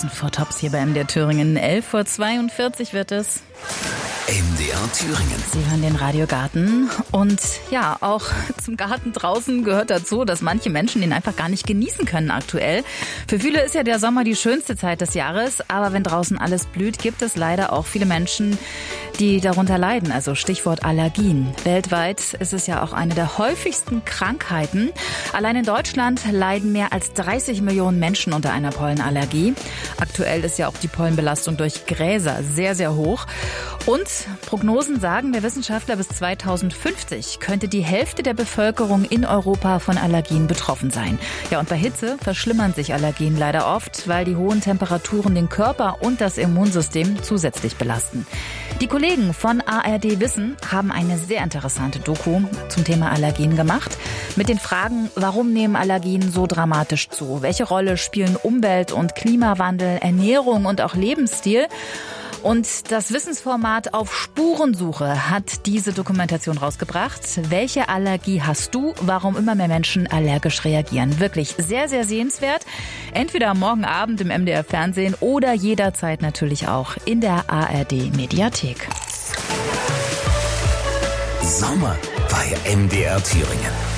draußen vor Tops hier bei MDR Thüringen. 11:42 wird es. MDR Thüringen. Sie hören den Radiogarten und ja, auch zum Garten draußen gehört dazu, dass manche Menschen den einfach gar nicht genießen können aktuell. Für viele ist ja der Sommer die schönste Zeit des Jahres, aber wenn draußen alles blüht, gibt es leider auch viele Menschen, die darunter leiden, also Stichwort Allergien. Weltweit ist es ja auch eine der häufigsten Krankheiten. Allein in Deutschland leiden mehr als 30 Millionen Menschen unter einer Pollenallergie. Aktuell ist ja auch die Pollenbelastung durch Gräser sehr, sehr hoch. Und Prognosen sagen der Wissenschaftler, bis 2050 könnte die Hälfte der Bevölkerung in Europa von Allergien betroffen sein. Ja, und bei Hitze verschlimmern sich Allergien leider oft, weil die hohen Temperaturen den Körper und das Immunsystem zusätzlich belasten. Die Kollegen von ARD Wissen haben eine sehr interessante Doku zum Thema Allergien gemacht. Mit den Fragen, warum nehmen Allergien so dramatisch zu? Welche Rolle spielen Umwelt- und Klimawandel, Ernährung und auch Lebensstil? Und das Wissensformat Auf Spurensuche hat diese Dokumentation rausgebracht. Welche Allergie hast du? Warum immer mehr Menschen allergisch reagieren? Wirklich sehr, sehr sehenswert. Entweder morgen Abend im MDR Fernsehen oder jederzeit natürlich auch in der ARD Mediathek. Sommer bei MDR Thüringen.